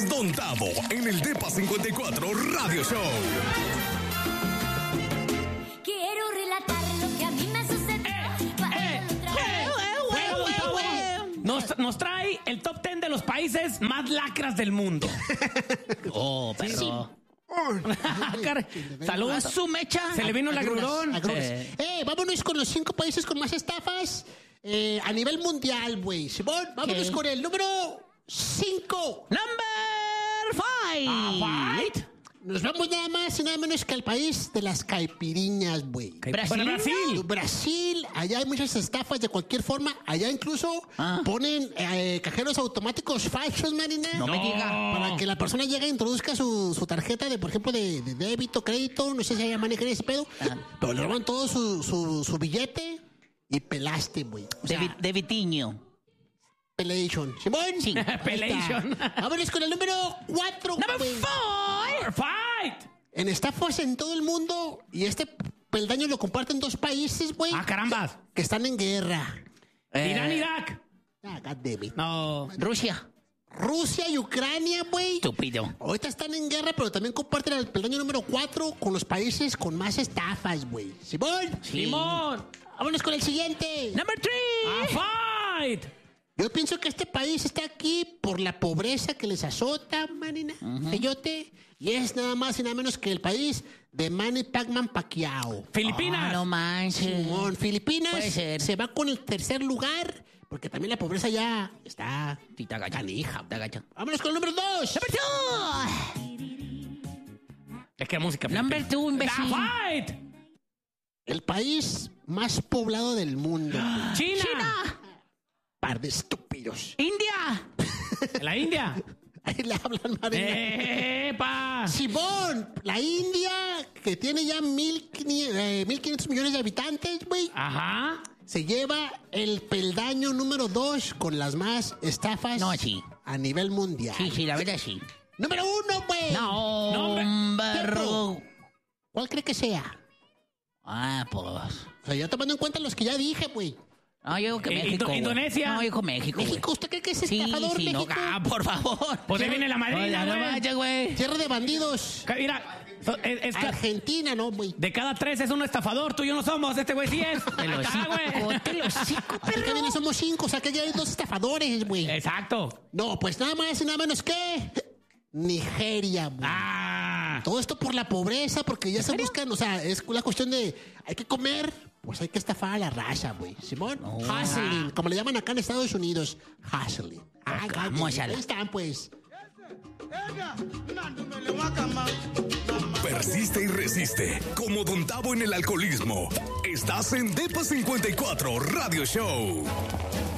es Don Tavo en el Depa 54 Radio Show. Quiero relatar lo que a mí me sucedió. Nos trae el top 10 de los países más lacras del mundo. Oh, perro. Sí. Salud. Su mecha. Se le vino el agrurón. Vámonos con los 5 países con más estafas a nivel mundial, güey. Simón, vámonos con el número 5. Number 5. Nos vamos nada más y nada menos que al país de las caipiriñas, güey. Brasil, allá hay muchas estafas de cualquier forma. Allá incluso ponen cajeros automáticos falsos, marina. No me diga. Para que la persona llegue e introduzca su tarjeta de, por ejemplo, de débito, crédito. No sé si allá manejan ese pedo. Pero le roban todo su billete y pelaste, güey. O sea, De Vitiño. Pelation. ¿Simón? Sí. Pelation. Vámonos con el número 4. Number 4. En estafas en todo el mundo. Y este peldaño lo comparten 2 países, güey. Ah, carambas. Que están en guerra. Irán, Irak. God damn it. No. Rusia. Rusia y Ucrania, güey. Estúpido. Ahorita están en guerra, pero también comparten el peldaño número 4 con los países con más estafas, güey. ¿Simón? Simón. Vámonos con el siguiente. Number 3. Fight. Yo pienso que este país está aquí por la pobreza que les azota, manina, peyote, y es nada más y nada menos que el país de Manny Pacman Pacquiao. Filipinas. No manches. Simón, Filipinas Puede ser. se va con el 3er lugar, porque también la pobreza ya está Sí, te agacha. canija. Te agacha. Vámonos con el número 2. Number 2. Es que música. Number 2, imbécil. Fight. El país más poblado del mundo. China. Par de estúpidos. India. La India. Ahí le hablan, marina. ¡Epa! Simón, la India, que tiene ya 1.500 millones de habitantes, güey, Ajá. se lleva el peldaño número 2 con las más estafas No, sí. a nivel mundial. Sí, la verdad sí. Número 1, güey. Number. ¿Cuál cree que sea? Pues. O sea, ya tomando en cuenta los que ya dije, güey. No, yo digo que México. güey. Indonesia. No, yo digo México. güey. México, ¿usted cree que es Sí, estafador, sí, no, México? por favor. Pues ahí viene la madrina, No güey. vaya, güey. Tierra de bandidos. Mira, es que Argentina, ¿no, güey? de cada 3 es un estafador. Tú y yo no somos. Este güey sí es. Te lo Acá, güey. te lo cico, Así que viene, somos 5, o sea que ya hay 2 estafadores, güey. Exacto. No, pues nada más y nada menos que Nigeria, güey. Todo esto por la pobreza, porque ya se buscan, o sea, es la cuestión de hay que comer, pues hay que estafar a la raza, güey. Simón, hustling, como le llaman acá en Estados Unidos, hustling. Vamos a Ahí están, pues. Persiste y resiste. Como Don Tavo en el alcoholismo. Estás en Depa 54 Radio Show.